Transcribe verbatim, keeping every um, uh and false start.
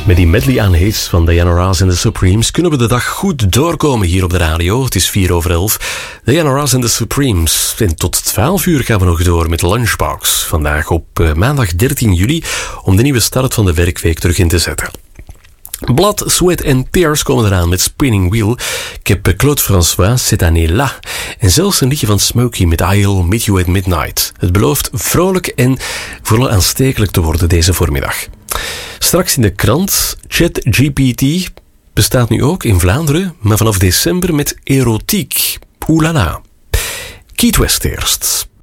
Met die medley aan hits van Diana Ross en The Supremes kunnen we de dag goed doorkomen hier op de radio. Het is vier over elf. Diana Ross en The Supremes. En tot twaalf uur gaan we nog door met Lunchbox. Vandaag op uh, maandag dertien juli om de nieuwe start van de werkweek terug in te zetten. Blood, Sweat and Tears komen eraan met Spinning Wheel. Ik heb Claude François, Cette année-là. En zelfs een liedje van Smokey met I'll Meet You at Midnight. Het belooft vrolijk en vooral aanstekelijk te worden deze voormiddag. Straks in de krant, ChatGPT bestaat nu ook in Vlaanderen, maar vanaf december met erotiek. Oelala. Key West eerst.